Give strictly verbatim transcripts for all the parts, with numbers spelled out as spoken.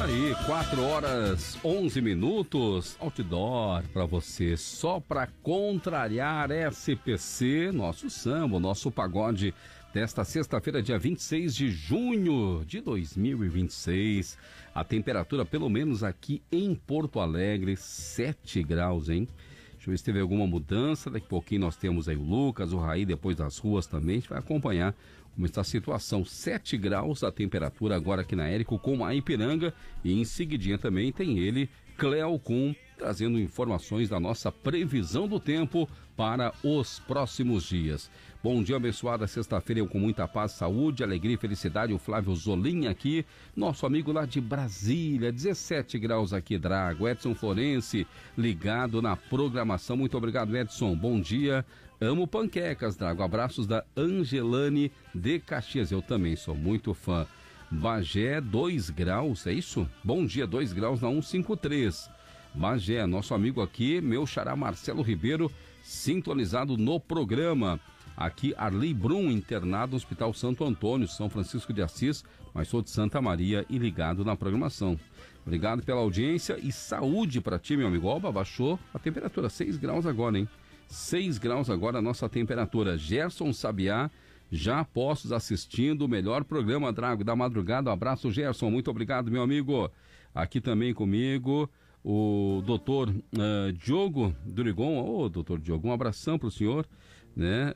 aí, quatro horas, onze minutos, outdoor para você, só para contrariar S P C, nosso samba, nosso pagode desta sexta-feira, dia vinte e seis de junho de dois mil e vinte e seis. A temperatura, pelo menos aqui em Porto Alegre, sete graus, hein? Deixa eu ver se teve alguma mudança. Daqui a pouquinho nós temos aí o Lucas, o Raí, depois das ruas também. A gente vai acompanhar como está a situação. sete graus a temperatura agora aqui na Érico com a Ipiranga. E em seguidinha também tem ele, Cleo Kuhn, trazendo informações da nossa previsão do tempo para os próximos dias. Bom dia, abençoada sexta-feira, eu com muita paz, saúde, alegria e felicidade. O Flávio Zolim aqui, nosso amigo lá de Brasília, dezessete graus aqui, Drago. Edson Florense, ligado na programação. Muito obrigado, Edson. Bom dia. Amo panquecas, Drago. Abraços da Angelane de Caxias. Eu também sou muito fã. Bagé, dois graus, é isso? Bom dia, dois graus na cento e cinquenta e três. Bagé, nosso amigo aqui, meu xará Marcelo Ribeiro, sintonizado no programa. Aqui, Arley Brum, internado no Hospital Santo Antônio, São Francisco de Assis, mas sou de Santa Maria e ligado na programação. Obrigado pela audiência e saúde para ti, meu amigo. Oba, baixou a temperatura, seis graus agora, hein? seis graus agora a nossa temperatura. Gerson Sabiá, já postos assistindo o melhor programa, Drago, da madrugada. Um abraço, Gerson, muito obrigado, meu amigo. Aqui também comigo o doutor uh, Diogo Durigon. Ô, doutor Diogo, um abração para o senhor, né?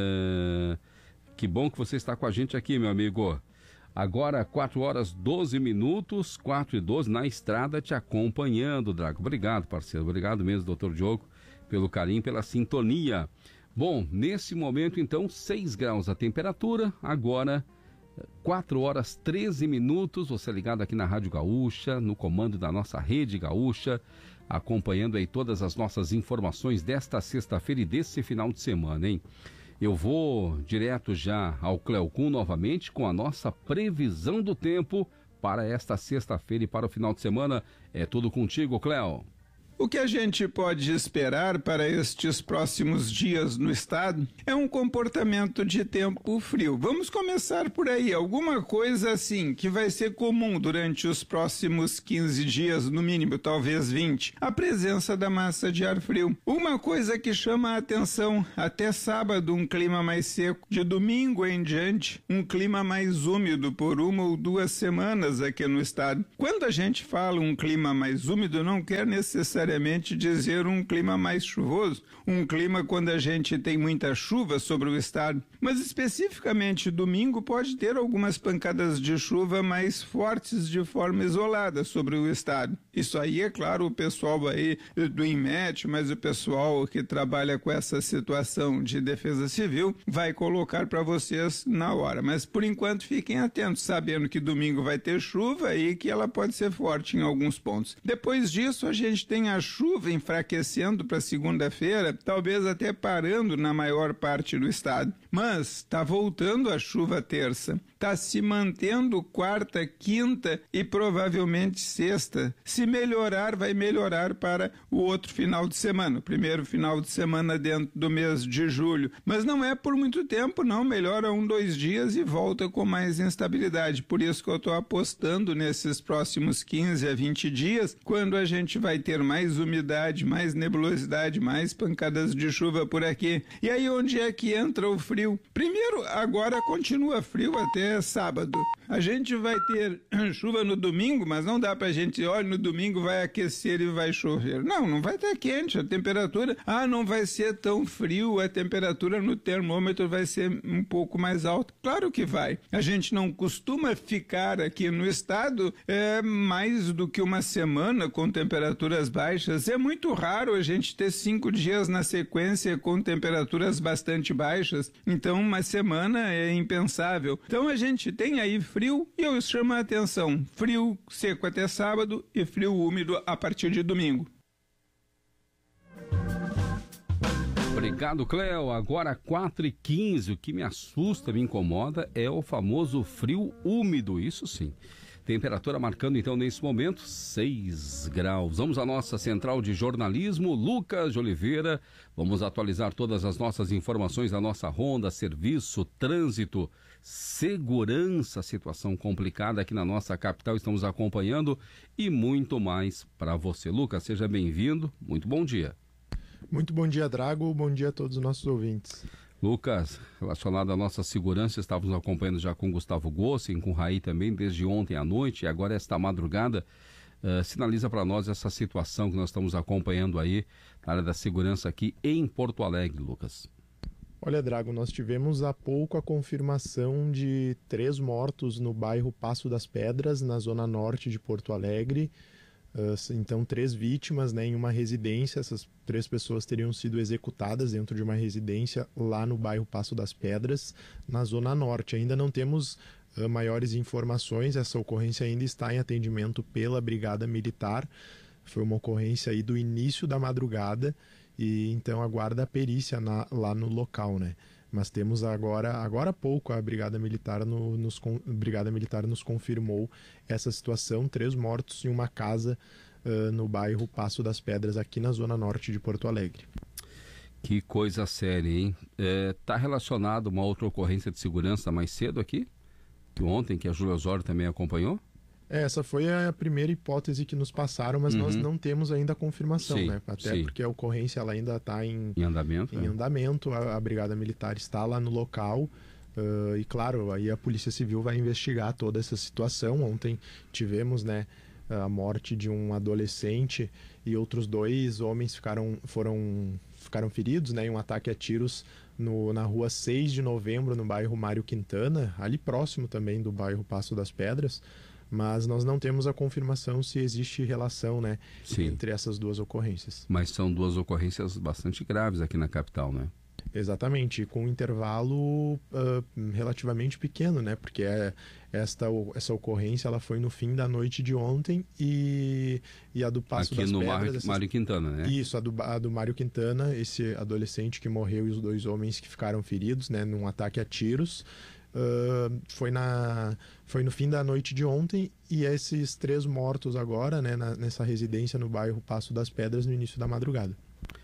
Uh, que bom que você está com a gente aqui, meu amigo. Agora, quatro horas, doze minutos, quatro e doze, na estrada te acompanhando, Drago. Obrigado, parceiro, obrigado mesmo, doutor Diogo, pelo carinho, pela sintonia. Bom, nesse momento, então, seis graus a temperatura, agora quatro horas, treze minutos, você ligado aqui na Rádio Gaúcha, no comando da nossa Rede Gaúcha, acompanhando aí todas as nossas informações desta sexta-feira e desse final de semana, hein? Eu vou direto já ao Cleo Kuhn novamente com a nossa previsão do tempo para esta sexta-feira e para o final de semana. É tudo contigo, Cleo. O que a gente pode esperar para estes próximos dias no estado é um comportamento de tempo frio. Vamos começar por aí, alguma coisa assim que vai ser comum durante os próximos quinze dias, no mínimo, talvez vinte, a presença da massa de ar frio. Uma coisa que chama a atenção, até sábado um clima mais seco, de domingo em diante um clima mais úmido por uma ou duas semanas aqui no estado. Quando a gente fala um clima mais úmido, não quer necessariamente dizer um clima mais chuvoso, um clima quando a gente tem muita chuva sobre o estado, mas especificamente domingo pode ter algumas pancadas de chuva mais fortes de forma isolada sobre o estado. Isso aí, é claro, o pessoal aí do INMET, mas o pessoal que trabalha com essa situação de defesa civil vai colocar para vocês na hora, mas por enquanto fiquem atentos, sabendo que domingo vai ter chuva e que ela pode ser forte em alguns pontos. Depois disso a gente tem a A chuva enfraquecendo para segunda-feira, talvez até parando na maior parte do estado. Mas está voltando a chuva terça, está se mantendo quarta, quinta e provavelmente sexta. Se melhorar, vai melhorar para o outro final de semana, o primeiro final de semana dentro do mês de julho. Mas não é por muito tempo, não. Melhora um, dois dias e volta com mais instabilidade. Por isso que eu estou apostando nesses próximos quinze a vinte dias, quando a gente vai ter mais mais umidade, mais nebulosidade, mais pancadas de chuva por aqui. E aí onde é que entra o frio? Primeiro, agora continua frio até sábado. A gente vai ter chuva no domingo, mas não dá pra gente, olha, no domingo vai aquecer e vai chover. Não, não vai estar quente, a temperatura, ah, não vai ser tão frio, a temperatura no termômetro vai ser um pouco mais alta. Claro que vai. A gente não costuma ficar aqui no estado é, mais do que uma semana com temperaturas baixas. É muito raro a gente ter cinco dias na sequência com temperaturas bastante baixas, então uma semana é impensável. Então a gente tem aí frio e eu chamo a atenção, frio seco até sábado e frio úmido a partir de domingo. Obrigado, Cleo. Agora quatro e quinze, o que me assusta, me incomoda é o famoso frio úmido, isso sim. Temperatura marcando então nesse momento seis graus. Vamos à nossa central de jornalismo, Lucas de Oliveira. Vamos atualizar todas as nossas informações da nossa ronda, serviço, trânsito. segurança, situação complicada aqui na nossa capital, estamos acompanhando e muito mais para você. Lucas, seja bem-vindo, muito bom dia. Muito bom dia, Drago, bom dia a todos os nossos ouvintes. Lucas, relacionado à nossa segurança, estávamos acompanhando já com Gustavo Gossen, com o Raí também, desde ontem à noite, e agora esta madrugada uh, sinaliza para nós essa situação que nós estamos acompanhando aí na área da segurança aqui em Porto Alegre, Lucas. Olha, Drago, nós tivemos há pouco a confirmação de três mortos no bairro Passo das Pedras, na zona norte de Porto Alegre. Uh, então, três vítimas, né, em uma residência. Essas três pessoas teriam sido executadas dentro de uma residência lá no bairro Passo das Pedras, na zona norte. Ainda não temos uh, maiores informações. Essa ocorrência ainda está em atendimento pela Brigada Militar. Foi uma ocorrência aí do início da madrugada. E então aguarda a perícia na, lá no local, né? Mas temos agora, agora há pouco, a Brigada Militar, no, nos, a Brigada Militar nos confirmou essa situação, três mortos em uma casa uh, no bairro Passo das Pedras, aqui na zona norte de Porto Alegre. Que coisa séria, hein? Está é, relacionado a uma outra ocorrência de segurança mais cedo aqui? Que ontem, que a Júlia Osório também acompanhou? É, essa foi a primeira hipótese que nos passaram, mas uhum. nós não temos ainda a confirmação, sim, né? Até sim. porque a ocorrência ela ainda está em, em andamento. Em é. andamento. A, a Brigada Militar está lá no local uh, e, claro, aí a Polícia Civil vai investigar toda essa situação. Ontem tivemos, né, a morte de um adolescente e outros dois homens ficaram, foram, ficaram feridos, né, em um ataque a tiros no, na rua seis de novembro, no bairro Mário Quintana, ali próximo também do bairro Passo das Pedras. Mas nós não temos a confirmação se existe relação, né, entre essas duas ocorrências. Mas são duas ocorrências bastante graves aqui na capital, né? Exatamente, com um intervalo uh, relativamente pequeno, né? Porque é, esta, essa ocorrência ela foi no fim da noite de ontem e, e a do Passo aqui das no Pedras... Mário, essas... Mário Quintana, né? Isso, a do, a do Mário Quintana, esse adolescente que morreu e os dois homens que ficaram feridos, né, num ataque a tiros... Uh, foi, na, foi no fim da noite de ontem e esses três mortos agora, né, na, nessa residência no bairro Passo das Pedras no início da madrugada.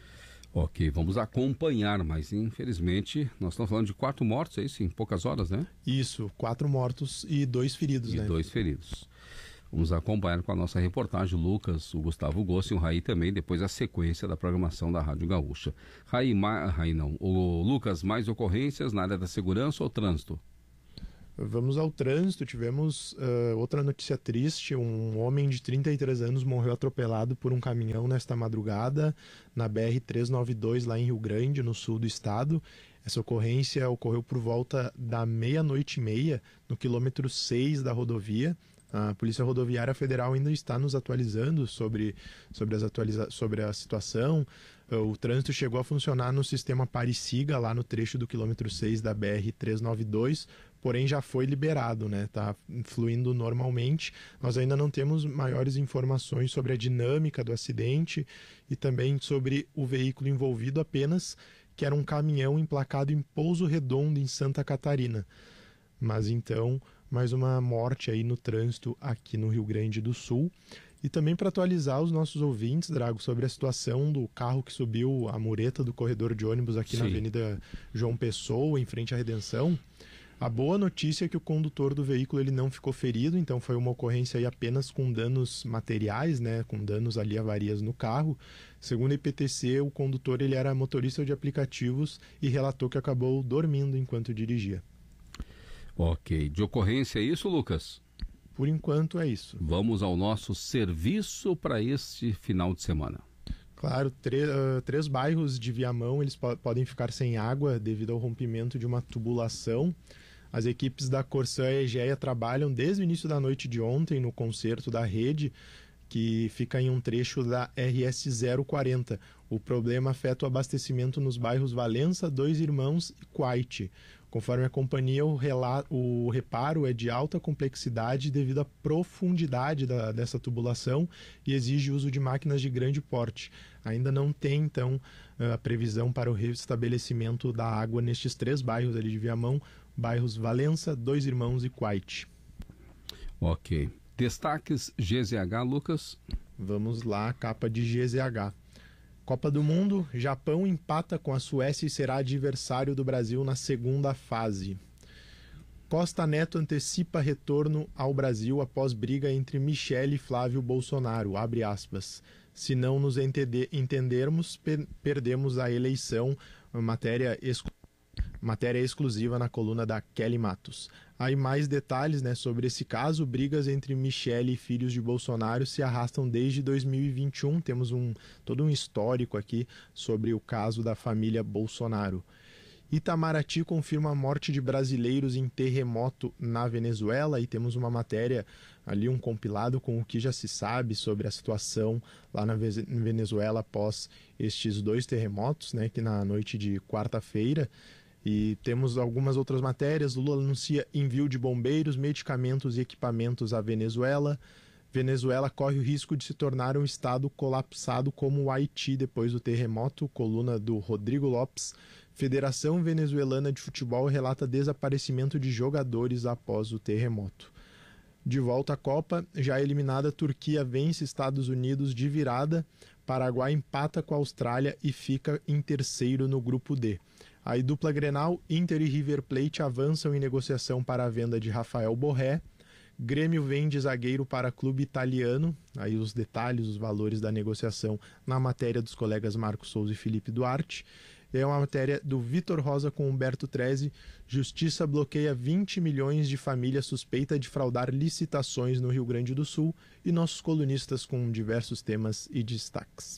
Ok, vamos acompanhar, mas infelizmente nós estamos falando de quatro mortos, é isso? Em poucas horas, né? Isso, quatro mortos e dois feridos, e né? E dois feridos. Vamos acompanhar com a nossa reportagem, o Lucas, o Gustavo Gossen e o Raí também, depois a sequência da programação da Rádio Gaúcha. Raí, ma... Raí não, o Lucas, mais ocorrências na área da segurança ou trânsito? Vamos ao trânsito, tivemos uh, outra notícia triste, um homem de trinta e três anos morreu atropelado por um caminhão nesta madrugada na B R trezentos e noventa e dois lá em Rio Grande, no sul do estado. Essa ocorrência ocorreu por volta da meia-noite e meia, no quilômetro seis da rodovia. A Polícia Rodoviária Federal ainda está nos atualizando sobre, sobre, as atualiza- sobre a situação. O trânsito chegou a funcionar no sistema Pare-Siga, lá no trecho do quilômetro seis da B R trezentos e noventa e dois, porém já foi liberado, né? Está fluindo normalmente. Nós ainda não temos maiores informações sobre a dinâmica do acidente e também sobre o veículo envolvido, apenas que era um caminhão emplacado em Pouso Redondo, em Santa Catarina. Mas então, mais uma morte aí no trânsito aqui no Rio Grande do Sul. E também para atualizar os nossos ouvintes, Drago, sobre a situação do carro que subiu a mureta do corredor de ônibus aqui Sim. na Avenida João Pessoa, em frente à Redenção. A boa notícia é que o condutor do veículo ele não ficou ferido, então foi uma ocorrência aí apenas com danos materiais, né, com danos ali, avarias no carro. Segundo a I P T C, o condutor ele era motorista de aplicativos e relatou que acabou dormindo enquanto dirigia. Ok, de ocorrência é isso, Lucas? Por enquanto é isso. Vamos ao nosso serviço para este final de semana. Claro, três, uh, três bairros de Viamão eles po- podem ficar sem água devido ao rompimento de uma tubulação. As equipes da Corsã e Egea trabalham desde o início da noite de ontem no conserto da rede, que fica em um trecho da R S zero quarenta. O problema afeta o abastecimento nos bairros Valença, Dois Irmãos e Quaite. Conforme a companhia, o, rela- o reparo é de alta complexidade devido à profundidade da, dessa tubulação e exige uso de máquinas de grande porte. Ainda não tem, então, a previsão para o restabelecimento da água nestes três bairros ali de Viamão, bairros Valença, Dois Irmãos e Quaite. Ok. Destaques G Z H, Lucas? Vamos lá, capa de G Z H. Copa do Mundo, Japão empata com a Suécia e será adversário do Brasil na segunda fase. Costa Neto antecipa retorno ao Brasil após briga entre Michele e Flávio Bolsonaro, abre aspas. Se não nos entender, entendermos, per perdemos a eleição, matéria, exclu matéria exclusiva na coluna da Kelly Matos. Aí mais detalhes, né, sobre esse caso. Brigas entre Michele e filhos de Bolsonaro se arrastam desde dois mil e vinte e um. Temos um, todo um histórico aqui sobre o caso da família Bolsonaro. Itamaraty confirma a morte de brasileiros em terremoto na Venezuela, e temos uma matéria ali, um compilado com o que já se sabe sobre a situação lá na Venezuela após estes dois terremotos, né, que na noite de quarta-feira. E temos algumas outras matérias. Lula anuncia envio de bombeiros, medicamentos e equipamentos à Venezuela. Venezuela corre o risco de se tornar um estado colapsado como o Haiti depois do terremoto, coluna do Rodrigo Lopes. Federação Venezuelana de Futebol relata desaparecimento de jogadores após o terremoto. De volta à Copa, já eliminada, Turquia vence Estados Unidos de virada, Paraguai empata com a Austrália e fica em terceiro no grupo D. Aí dupla Grenal, Inter e River Plate avançam em negociação para a venda de Rafael Borré. Grêmio vende zagueiro para clube italiano. Aí os detalhes, os valores da negociação na matéria dos colegas Marcos Souza e Felipe Duarte. É uma matéria do Vitor Rosa com Humberto Treze. Justiça bloqueia vinte milhões de família suspeita de fraudar licitações no Rio Grande do Sul. E nossos colunistas com diversos temas e destaques.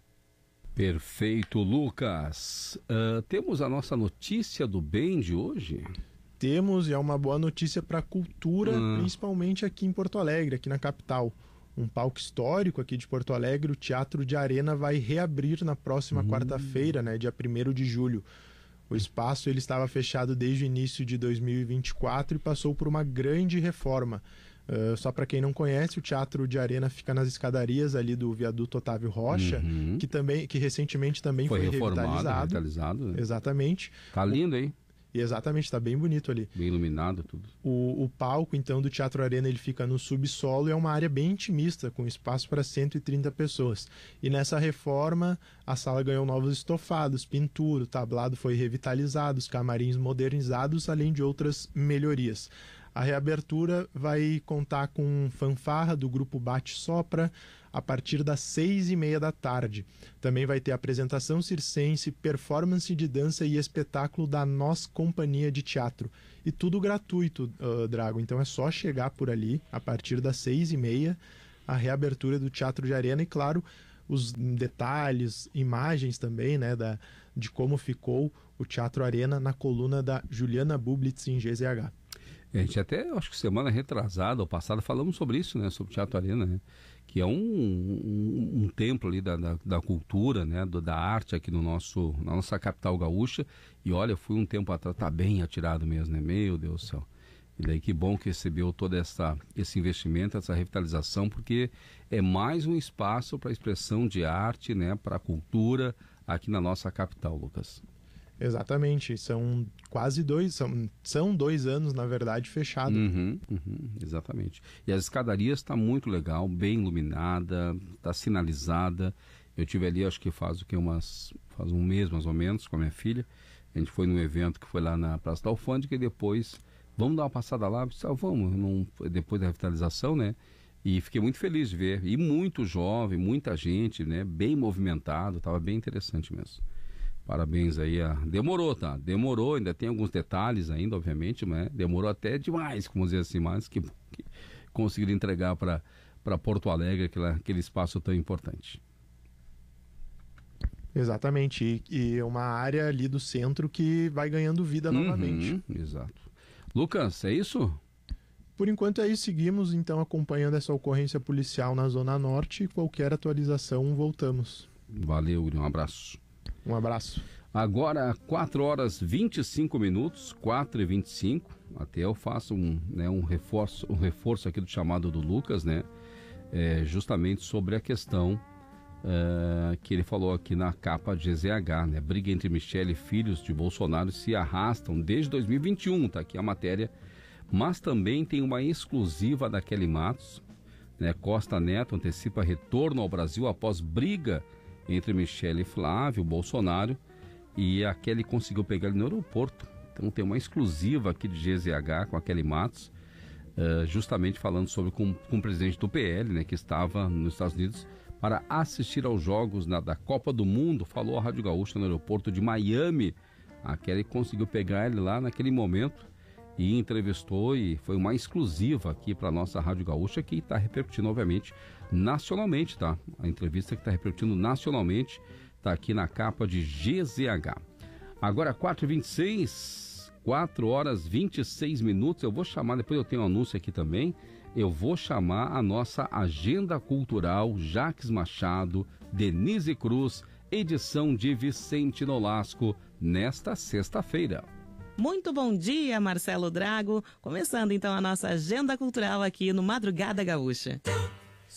Perfeito, Lucas. Uh, temos a nossa notícia do bem de hoje? Temos, e é uma boa notícia para a cultura, hum. principalmente aqui em Porto Alegre, aqui na capital. Um palco histórico aqui de Porto Alegre, o Teatro de Arena vai reabrir na próxima hum. quarta-feira, né, dia primeiro de julho. O espaço ele estava fechado desde o início de dois mil e vinte e quatro e passou por uma grande reforma. Uh, só para quem não conhece, o Teatro de Arena fica nas escadarias ali do viaduto Otávio Rocha, uhum. que, também, que recentemente também foi, foi revitalizado. revitalizado né? Exatamente. Tá lindo, hein? E exatamente, está bem bonito ali. Bem iluminado tudo. O, o palco, então, do Teatro Arena, ele fica no subsolo e é uma área bem intimista, com espaço para cento e trinta pessoas. E nessa reforma, a sala ganhou novos estofados, pintura, o tablado foi revitalizado, os camarins modernizados, além de outras melhorias. A reabertura vai contar com fanfarra do grupo Bate Sopra a partir das seis e meia da tarde. Também vai ter apresentação circense, performance de dança e espetáculo da Nós Companhia de Teatro. E tudo gratuito, uh, Drago. Então é só chegar por ali a partir das seis e meia, a reabertura do Teatro de Arena e, claro, os detalhes, imagens também, né, da, de como ficou o Teatro Arena na coluna da Juliana Bublitz em G Z H. A gente até, acho que semana retrasada ou passada, falamos sobre isso, né? Sobre o Teatro Arena, né? Que é um, um, um templo ali da, da, da cultura, né? Do, da arte aqui no nosso, na nossa capital gaúcha. E olha, fui um tempo atrás, tá bem atirado mesmo, né? Meu Deus do céu. E daí que bom que recebeu todo essa, esse investimento, essa revitalização, porque é mais um espaço para expressão de arte, né? Para a cultura aqui na nossa capital, Lucas. Exatamente, são quase dois, são, são dois anos, na verdade, fechado. Uhum, uhum, exatamente. E as escadarias está muito legal, bem iluminada, está sinalizada. Eu tive ali, acho que faz o que, umas, faz um mês mais ou menos, com a minha filha. A gente foi num evento que foi lá na Praça da Alfândega e depois, vamos dar uma passada lá? Ah, vamos, não, depois da revitalização, né? E fiquei muito feliz de ver. E muito jovem, muita gente, né? Bem movimentado, estava bem interessante mesmo. Parabéns aí. A... Demorou, tá? Demorou, ainda tem alguns detalhes ainda, obviamente, mas demorou até demais, como dizer assim, mas que, que conseguiram entregar para Porto Alegre aquela, aquele espaço tão importante. Exatamente, e, e uma área ali do centro que vai ganhando vida uhum, novamente. Exato. Lucas, é isso? Por enquanto é isso, seguimos então acompanhando essa ocorrência policial na Zona Norte. Qualquer atualização, voltamos. Valeu, um abraço. Um abraço. Agora, quatro horas e vinte e cinco minutos, quatro e vinte e cinco. Até eu faço um, né, um, reforço, um reforço aqui do chamado do Lucas, né? É, justamente sobre a questão uh, que ele falou aqui na capa de G Z H, né? Briga entre Michele e filhos de Bolsonaro se arrastam desde dois mil e vinte e um, tá aqui a matéria. Mas também tem uma exclusiva da Kelly Matos, né? Costa Neto antecipa retorno ao Brasil após briga entre Michele e Flávio Bolsonaro, e a Kelly conseguiu pegar ele no aeroporto Então tem uma exclusiva aqui de G Z H com a Kelly Matos, uh, justamente falando sobre com, com o presidente do P L, né, que estava nos Estados Unidos para assistir aos jogos na, da Copa do Mundo. Falou a Rádio Gaúcha no aeroporto de Miami. A Kelly conseguiu pegar ele lá naquele momento e entrevistou, e foi uma exclusiva aqui para a nossa Rádio Gaúcha, que está repercutindo, obviamente, nacionalmente, tá? A entrevista que está repercutindo nacionalmente está aqui na capa de G Z H. Agora, quatro e vinte e seis, quatro horas e vinte e seis minutos, eu vou chamar, depois eu tenho um anúncio aqui também, eu vou chamar a nossa agenda cultural, Jaques Machado, Denise Cruz, edição de Vicente Nolasco, nesta sexta-feira. Muito bom dia, Marcelo Drago. Começando então a nossa agenda cultural aqui no Madrugada Gaúcha.